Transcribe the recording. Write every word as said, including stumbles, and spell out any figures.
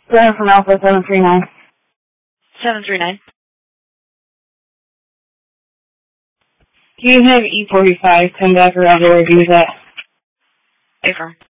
Seven from Alpha, seven three nine. seven three nine. Do you have E forty-five come back around to review that? Affirm.